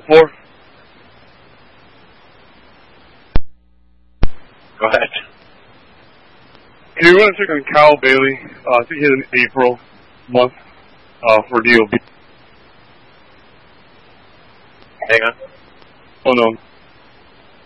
4. Go ahead. Can you run a check on Kyle Bailey? I think he hit in April month for DOB. Hang on. Oh no.